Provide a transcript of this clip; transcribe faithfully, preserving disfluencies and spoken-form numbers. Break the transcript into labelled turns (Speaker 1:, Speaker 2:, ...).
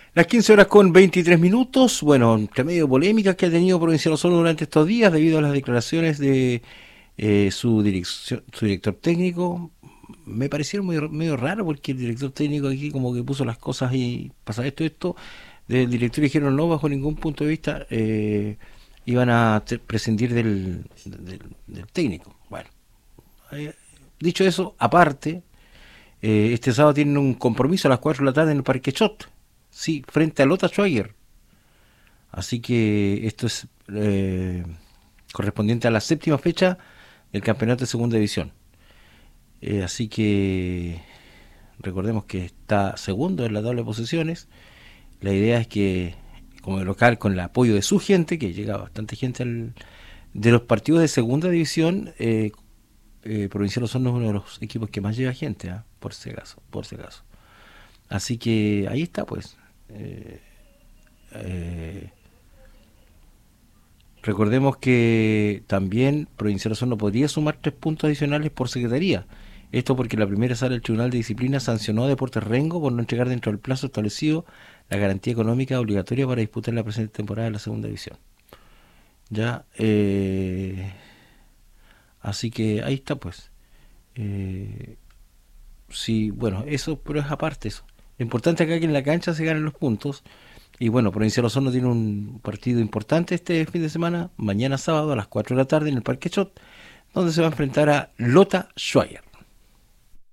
Speaker 1: Las quince horas con veintitrés minutos, bueno, entre medio polémicas que ha tenido Provincial Osorno durante estos días debido a las declaraciones de eh, su, dirección, su director técnico. Me parecieron muy, medio raro porque el director técnico aquí como que puso las cosas y pasa esto, esto. Del director dijeron no, bajo ningún punto de vista eh, iban a te- prescindir del, del, del técnico. Bueno, eh, dicho eso, aparte, eh, este sábado tienen un compromiso a las cuatro de la tarde en el Parque Chot. Sí, frente a Lota Schwager. Así que esto es eh, correspondiente a la séptima fecha del campeonato de segunda división. Eh, así que recordemos que está segundo en la tabla de posiciones. La idea es que, como local, con el apoyo de su gente, que llega bastante gente al, de los partidos de segunda división, eh, eh, Provincial Osorno es uno de los equipos que más lleva gente, ¿eh? por si acaso, por si acaso. Así que ahí está, pues. Eh, eh, Recordemos que también Provincial Osorno podría sumar tres puntos adicionales por secretaría. Esto porque la primera sala del Tribunal de Disciplina sancionó a Deportes Rengo por no entregar dentro del plazo establecido la garantía económica obligatoria para disputar la presente temporada de la segunda división. Ya, eh, así que ahí está, pues. Eh, sí, bueno, eso, pero es aparte eso. Lo importante acá es que en la cancha se ganen los puntos. Y bueno, Provincial Osorno tiene un partido importante este fin de semana, mañana sábado a las cuatro de la tarde en el Parque Chot, donde se va a enfrentar a Lota Schwager.